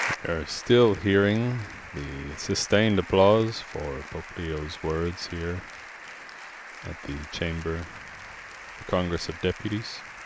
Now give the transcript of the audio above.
We are still hearing the sustained applause for Pope Leo's words here at the Chamber, the Congress of Deputies.